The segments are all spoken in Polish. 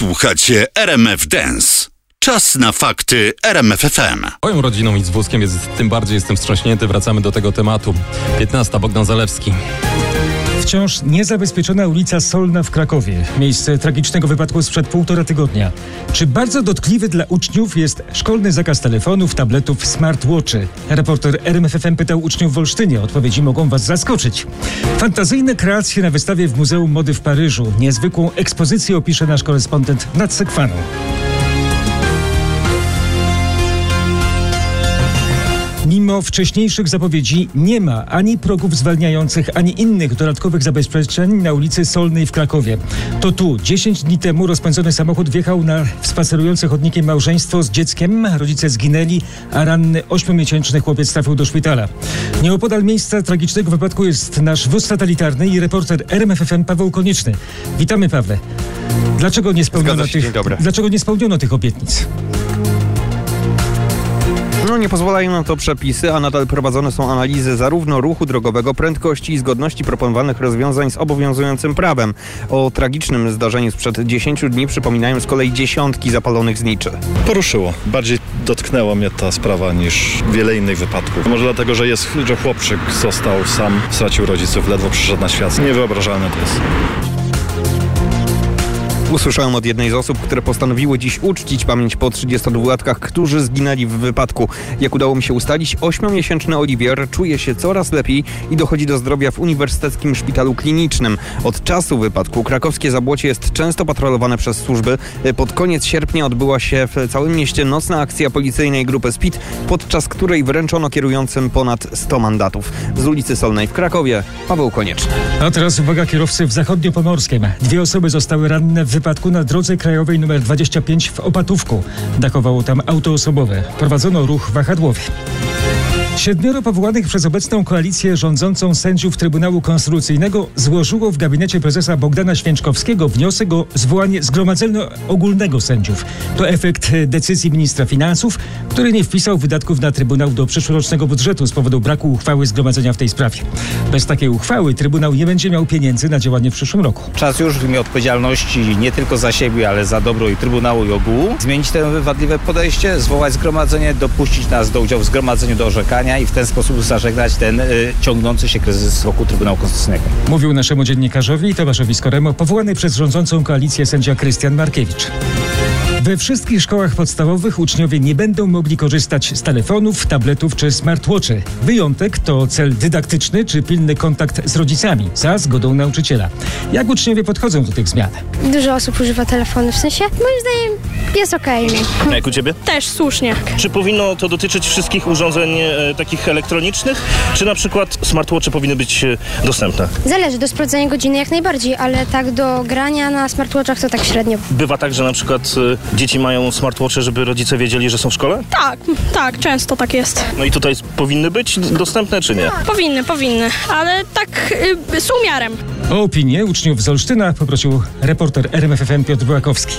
Słuchacie RMF Dance. Czas na fakty RMF FM. Moją rodziną i z wózkiem, więc tym bardziej jestem wstrząśnięty. Wracamy do tego tematu. 15. Bogdan Zalewski. Wciąż niezabezpieczona ulica Solna w Krakowie. Miejsce tragicznego wypadku sprzed 1,5 tygodnia. Czy bardzo dotkliwy dla uczniów jest szkolny zakaz telefonów, tabletów, smartwatchy? Reporter RMF FM pytał uczniów w Olsztynie. Odpowiedzi mogą was zaskoczyć. Fantazyjne kreacje na wystawie w Muzeum Mody w Paryżu. Niezwykłą ekspozycję opisze nasz korespondent nad Sekwaną. Mimo wcześniejszych zapowiedzi nie ma ani progów zwalniających, ani innych dodatkowych zabezpieczeń na ulicy Solnej w Krakowie. To tu 10 dni temu rozpędzony samochód wjechał na spacerujące chodnikiem małżeństwo z dzieckiem. Rodzice zginęli, a ranny 8-miesięczny chłopiec trafił do szpitala. Nieopodal miejsca tragicznego wypadku jest nasz wóz satelitarny i reporter RMF FM Paweł Konieczny. Witamy, Pawle. Dlaczego nie spełniono tych obietnic? Nie pozwalają na to przepisy, a nadal prowadzone są analizy zarówno ruchu drogowego, prędkości i zgodności proponowanych rozwiązań z obowiązującym prawem. O tragicznym zdarzeniu sprzed 10 dni przypominają z kolei dziesiątki zapalonych zniczy. Poruszyło. Bardziej dotknęła mnie ta sprawa niż wiele innych wypadków. Może dlatego, że chłopczyk został sam, stracił rodziców, ledwo przyszedł na świat. Niewyobrażalne to jest. Usłyszałem od jednej z osób, które postanowiły dziś uczcić pamięć po 32-latkach, którzy zginęli w wypadku. Jak udało mi się ustalić, 8-miesięczny Oliwier czuje się coraz lepiej i dochodzi do zdrowia w Uniwersyteckim Szpitalu Klinicznym. Od czasu wypadku krakowskie Zabłocie jest często patrolowane przez służby. Pod koniec sierpnia odbyła się w całym mieście nocna akcja policyjnej grupy SPID, podczas której wręczono kierującym ponad 100 mandatów. Z ulicy Solnej w Krakowie, Paweł Konieczny. A teraz uwaga kierowcy w Zachodniopomorskiem. 2 osoby zostały ranne w wypadku na drodze krajowej nr 25 w Opatówku. Dachowało tam auto osobowe. Prowadzono ruch wahadłowy. 7 powołanych przez obecną koalicję rządzącą sędziów Trybunału Konstytucyjnego złożyło w gabinecie prezesa Bogdana Święczkowskiego wniosek o zwołanie Zgromadzenia Ogólnego Sędziów. To efekt decyzji ministra finansów, który nie wpisał wydatków na Trybunał do przyszłorocznego budżetu z powodu braku uchwały Zgromadzenia w tej sprawie. Bez takiej uchwały Trybunał nie będzie miał pieniędzy na działanie w przyszłym roku. Czas już w imię odpowiedzialności nie tylko za siebie, ale za dobro i Trybunału i ogółu zmienić to wadliwe podejście, zwołać zgromadzenie, dopuścić nas do udziału w zgromadzeniu do orzekania i w ten sposób zażegnać ten ciągnący się kryzys wokół Trybunału Konstytucyjnego. Mówił naszemu dziennikarzowi Tomaszowi Skoremu powołany przez rządzącą koalicję sędzia Krystian Markiewicz. We wszystkich szkołach podstawowych uczniowie nie będą mogli korzystać z telefonów, tabletów czy smartwatchy. Wyjątek to cel dydaktyczny czy pilny kontakt z rodzicami za zgodą nauczyciela. Jak uczniowie podchodzą do tych zmian? Dużo osób używa telefonu, w sensie moim zdaniem jest okej. A jak u ciebie? Też słusznie. Czy powinno to dotyczyć wszystkich urządzeń takich elektronicznych, czy na przykład smartwatche powinny być dostępne? Zależy, do sprawdzania godziny jak najbardziej, ale tak do grania na smartwatchach to tak średnio. Bywa tak, że na przykład dzieci mają smartwatche, żeby rodzice wiedzieli, że są w szkole? Tak, często tak jest. No i tutaj powinny być dostępne, czy nie? Powinny, ale tak z umiarem. O opinię uczniów z Olsztyna poprosił reporter RMF FM Piotr Byłakowski.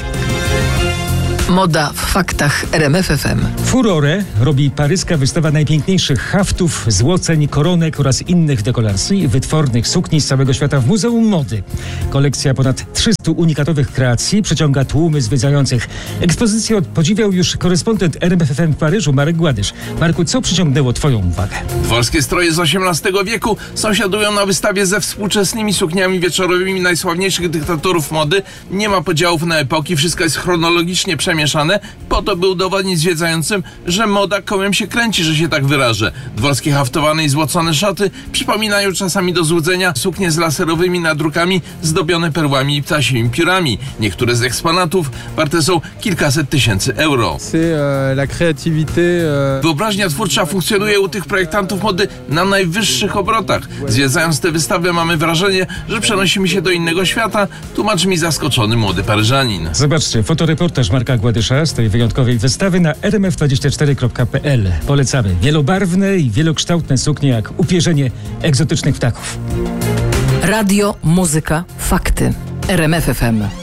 Moda w faktach RMF FM. Furorę robi paryska wystawa najpiękniejszych haftów, złoceń, koronek oraz innych dekoracji, wytwornych sukni z całego świata w Muzeum Mody. Kolekcja ponad 300 unikatowych kreacji przyciąga tłumy zwiedzających. Ekspozycję podziwiał już korespondent RMF FM w Paryżu Marek Gładysz. Marku, co przyciągnęło twoją uwagę? Dworskie stroje z XVIII wieku sąsiadują na wystawie ze współczesnymi sukniami wieczorowymi najsławniejszych dyktatorów mody. Nie ma podziałów na epoki, wszystko jest chronologicznie przemieszane, po to by udowodnić zwiedzającym, że moda kołem się kręci, że się tak wyrażę. Dworskie haftowane i złocone szoty przypominają czasami do złudzenia suknie z laserowymi nadrukami zdobione perłami i ptasimi piórami. Niektóre z eksponatów warte są kilkaset tysięcy euro. Wyobraźnia twórcza funkcjonuje u tych projektantów mody na najwyższych obrotach. Zwiedzając tę wystawę mamy wrażenie, że przenosimy się do innego świata, tłumaczy mi zaskoczony młody Paryżanin. Zobaczcie, fotoreportaż Marka Gładysza z tej wyjątkowej wystawy na rmf24.pl. Polecamy wielobarwne i wielokształtne suknie jak upierzenie egzotycznych ptaków. Radio, muzyka, fakty. RMF FM.